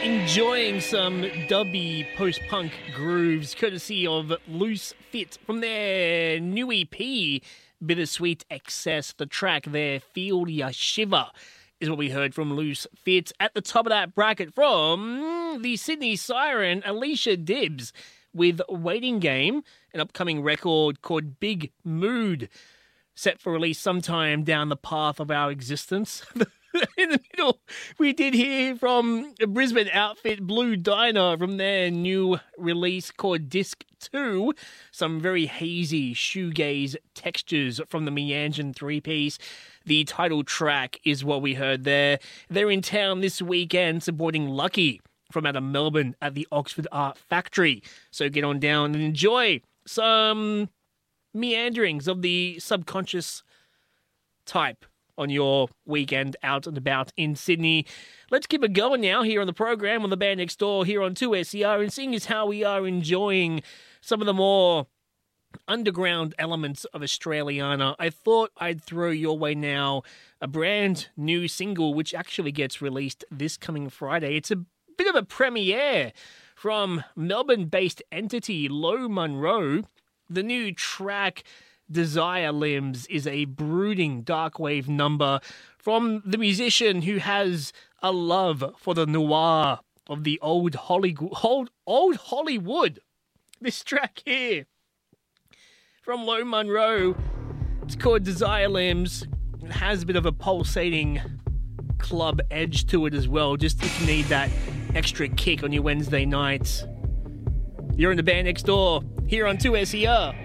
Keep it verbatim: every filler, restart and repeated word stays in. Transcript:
Enjoying some dubby post-punk grooves courtesy of Loose Fit from their new E P, Bittersweet Excess. The track there, Feel Ya Shiver, is what we heard from Loose Fit. At the top of that bracket from the Sydney Siren, Alicia Dibbs with Waiting Game, an upcoming record called Big Mood, set for release sometime down the path of our existence. In the middle, we did hear from a Brisbane outfit Blue Diner from their new release called Disc two. Some very hazy shoegaze textures from the Meanjin three-piece. The title track is what we heard there. They're in town this weekend supporting Lucky from out of Melbourne at the Oxford Art Factory. So get on down and enjoy some meanderings of the subconscious type on your weekend out and about in Sydney. Let's keep it going now here on the program on the Band Next Door here on two S E R, and seeing as how we are enjoying some of the more underground elements of Australiana, I thought I'd throw your way now a brand new single which actually gets released this coming Friday. It's a bit of a premiere from Melbourne-based entity Low Monroe. The new track Desire Limbs is a brooding darkwave number from the musician who has a love for the noir of the old Hollywood. Old, old Hollywood. This track here from Low Monroe, it's called Desire Limbs. It has a bit of a pulsating club edge to it as well, just if you need that extra kick on your Wednesday nights. You're in the Band Next Door here on two S E R.